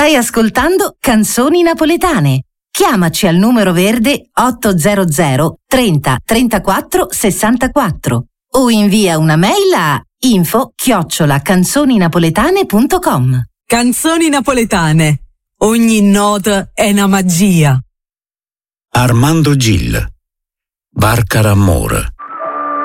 Stai ascoltando Canzoni Napoletane. Chiamaci al numero verde 800 30 34 64 o invia una mail a info@canzoninapoletane.com. Canzoni napoletane. Ogni nota è una magia. Armando Gil, Barca Ramore.